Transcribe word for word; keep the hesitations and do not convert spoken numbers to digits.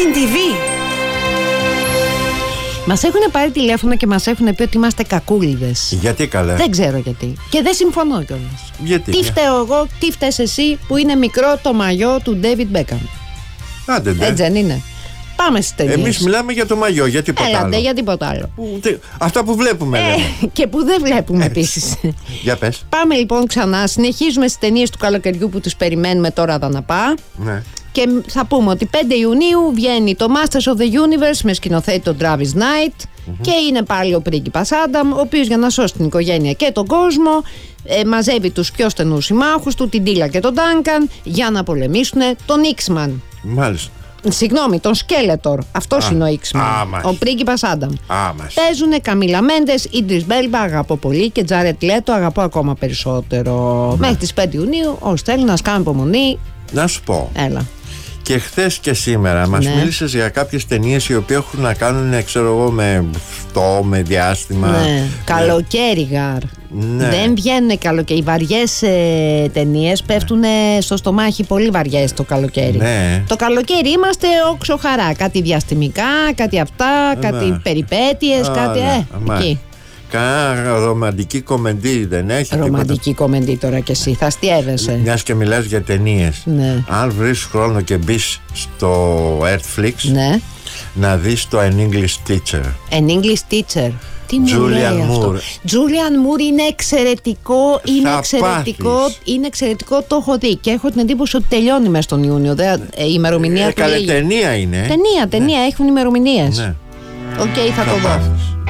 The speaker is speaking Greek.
Στην τι βι. Μας έχουν πάρει τηλέφωνο και μας έχουν πει ότι είμαστε κακούλιδες. Γιατί καλά? Δεν ξέρω γιατί. Και δεν συμφωνώ κιόλας. Γιατί? Τι φταίω εγώ, τι φταίς εσύ που είναι μικρό το μαγιό του David Beckham? Άντε, ναι. Έτσι δεν είναι? Πάμε στις ταινίες. Εμείς μιλάμε για το μαγιό, για τίποτα Έλατε, άλλο. για τίποτα άλλο. Που, τι, αυτά που βλέπουμε, ε, λέμε. Και που δεν βλέπουμε επίσης. Για πες. Πάμε λοιπόν ξανά. Συνεχίζουμε στις ταινίες του καλοκαιριού που τις περιμένουμε τώρα δαναπά. Ναι. Και θα πούμε ότι πέντε Ιουνίου βγαίνει το Masters of the Universe με σκηνοθέτη τον Travis Knight. Mm-hmm. Και είναι πάλι ο πρίγκιπας Άνταμ, ο οποίος για να σώσει την οικογένεια και τον κόσμο ε, μαζεύει τους πιο στενούς συμμάχους του, την Τίλα και τον Ντάνκαν, για να πολεμήσουν τον X-Man. Μάλιστα. Συγγνώμη, τον Σκέλετορ. Αυτός είναι ο X-Man. Ο πρίγκιπας Άνταμ. Παίζουνε Καμίλα Μέντες, Ιντρίς Μπέλμπα, αγαπώ πολύ, και Τζάρετ Λέτο, αγαπώ ακόμα περισσότερο. Ναι. Μέχρι τις πέντε Ιουνίου, όσοι θέλουν να σκάμε υπομονή. Να σου πω. Έλα. Και χθες και σήμερα μας ναι. μίλησες για κάποιες ταινίες οι οποίες έχουν να κάνουν, ξέρω εγώ, με αυτό, με διάστημα. Ναι. Καλοκαίρι, γάρ. Ναι. Δεν βγαίνουν καλοκαίρι. Οι βαριές ε, ταινίες πέφτουν ναι. στο στομάχι, πολύ βαριές το καλοκαίρι. Ναι. Το καλοκαίρι είμαστε όξο χαρά. Κάτι διαστημικά, κάτι αυτά, ναι. κάτι περιπέτειες, Α, κάτι. Ναι. Ε, εκεί. Κάνα ρομαντική κομεντή δεν έχει? Ρομαντική τίποτα? κομεντή τώρα κι εσύ, θα αστιεύεσαι. Μιας και μιλάς για ταινίες. Ναι. Αν βρεις χρόνο και μπεις στο Netflix, ναι. να δεις το An English Teacher. An English Teacher. Τι μου Julian λέει Moore. αυτό? Julian Moore είναι εξαιρετικό. Είναι θα εξαιρετικό. Είναι εξαιρετικό, το έχω δει. Και έχω την εντύπωση ότι τελειώνει μέσα στον Ιούνιο. Δε, ε, η ημερομηνία ε, του καλή λέγει. ταινία είναι. Ταινία, ταινία, ναι. Έχουν ημερομηνίες. Ναι. Οκ, okay, θα, θα το δω.